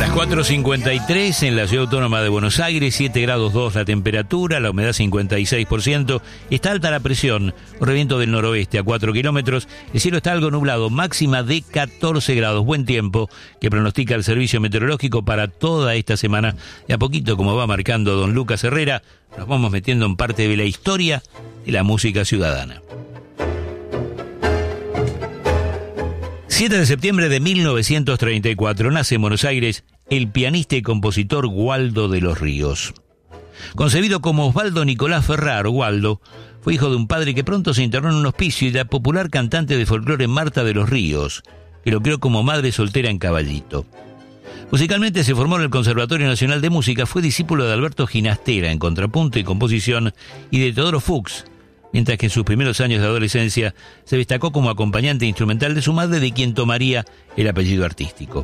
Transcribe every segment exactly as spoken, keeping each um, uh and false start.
Las cuatro cincuenta y tres en la Ciudad Autónoma de Buenos Aires, siete grados dos la temperatura, la humedad cincuenta y seis por ciento, está alta la presión, un viento del noroeste a cuatro kilómetros, el cielo está algo nublado, máxima de catorce grados, buen tiempo que pronostica el Servicio Meteorológico para toda esta semana. Y a poquito, como va marcando don Lucas Herrera, nos vamos metiendo en parte de la historia de la música ciudadana. siete de septiembre de mil novecientos treinta y cuatro nace en Buenos Aires el pianista y compositor Waldo de los Ríos. Concebido como Osvaldo Nicolás Ferrar, Waldo fue hijo de un padre que pronto se internó en un hospicio y de la popular cantante de folclore Marta de los Ríos, que lo crió como madre soltera en Caballito. Musicalmente se formó en el Conservatorio Nacional de Música, fue discípulo de Alberto Ginastera en contrapunto y composición y de Teodoro Fuchs, mientras que en sus primeros años de adolescencia se destacó como acompañante instrumental de su madre, de quien tomaría el apellido artístico.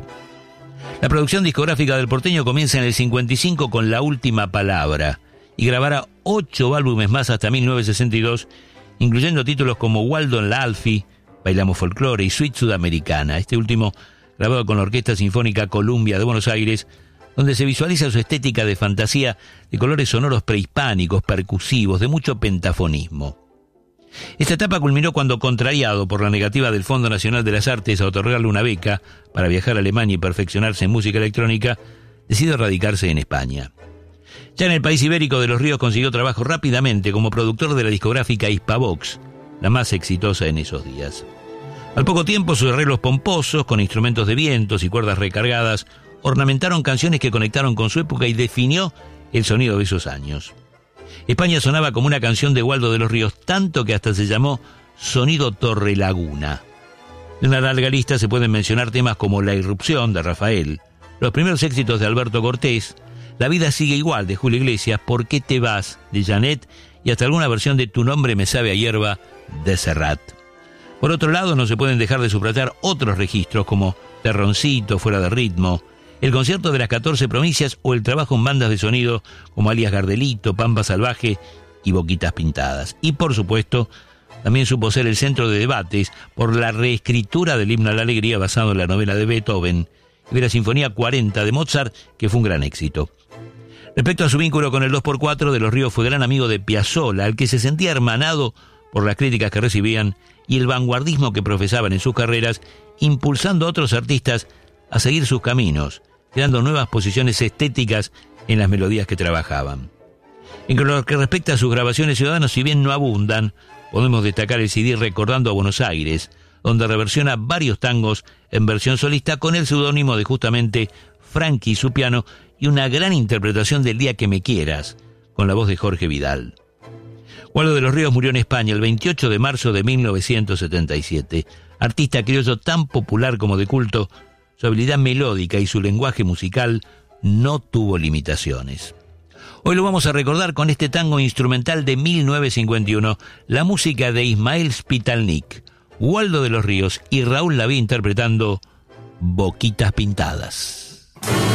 La producción discográfica del porteño comienza en el cincuenta y cinco con La Última Palabra y grabará ocho álbumes más hasta mil novecientos sesenta y dos, incluyendo títulos como Waldo en la Alfi, Bailamos Folclore y Suite Sudamericana, este último grabado con la Orquesta Sinfónica Columbia de Buenos Aires, donde se visualiza su estética de fantasía de colores sonoros prehispánicos, percusivos, de mucho pentafonismo. Esta etapa culminó cuando, contrariado por la negativa del Fondo Nacional de las Artes a otorgarle una beca para viajar a Alemania y perfeccionarse en música electrónica, decide radicarse en España. Ya en el país ibérico de los Ríos consiguió trabajo rápidamente como productor de la discográfica Hispavox, la más exitosa en esos días. Al poco tiempo, sus arreglos pomposos, con instrumentos de vientos y cuerdas recargadas, ornamentaron canciones que conectaron con su época y definió el sonido de esos años. España sonaba como una canción de Waldo de los Ríos, tanto que hasta se llamó Sonido Torrelaguna. De una larga lista se pueden mencionar temas como La Irrupción, de Rafael, los primeros éxitos de Alberto Cortés, La Vida Sigue Igual, de Julio Iglesias, ¿Por qué te vas?, de Janet, y hasta alguna versión de Tu Nombre me sabe a hierba, de Serrat. Por otro lado, no se pueden dejar de subrayar otros registros como Terroncito, Fuera de Ritmo, el concierto de las catorce provincias o el trabajo en bandas de sonido como Alias Gardelito, Pampa Salvaje y Boquitas Pintadas. Y por supuesto, también supo ser el centro de debates por la reescritura del Himno a la Alegría basado en la novela de Beethoven y de la Sinfonía cuarenta de Mozart, que fue un gran éxito. Respecto a su vínculo con el dos por cuatro, de los Ríos fue gran amigo de Piazzolla, al que se sentía hermanado por las críticas que recibían y el vanguardismo que profesaban en sus carreras, impulsando a otros artistas a seguir sus caminos, creando nuevas posiciones estéticas en las melodías que trabajaban. En lo que respecta a sus grabaciones ciudadanas, si bien no abundan, podemos destacar el C D Recordando a Buenos Aires, donde reversiona varios tangos en versión solista con el seudónimo de justamente Frankie y su piano, y una gran interpretación del Día que me quieras, con la voz de Jorge Vidal. Waldo de los Ríos murió en España el veintiocho de marzo de mil novecientos setenta y siete. Artista criollo tan popular como de culto, su habilidad melódica y su lenguaje musical no tuvo limitaciones. Hoy lo vamos a recordar con este tango instrumental de mil novecientos cincuenta y uno, la música de Ismael Spitalnik, Waldo de los Ríos y Raúl Lavie interpretando Boquitas Pintadas.